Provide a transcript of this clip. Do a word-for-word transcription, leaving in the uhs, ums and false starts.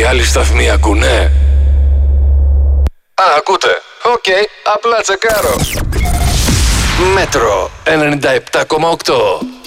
οι άλλοι σταθμοί ακούνε? Α, ακούτε. Οκ, okay, απλά τσεκάρω. Μέτρο ενενήντα επτά κόμμα οκτώ.